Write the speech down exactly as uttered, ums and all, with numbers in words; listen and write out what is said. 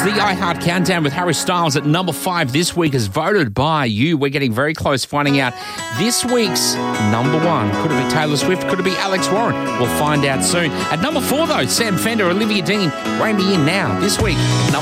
The iHeart Countdown with Harry Styles at number five this week is voted by you. We're getting very close finding out this week's number one. Could it be Taylor Swift? Could it be Alex Warren? We'll find out soon. At number four, though, Sam Fender, Olivia Dean, Rein Me In Now. This week,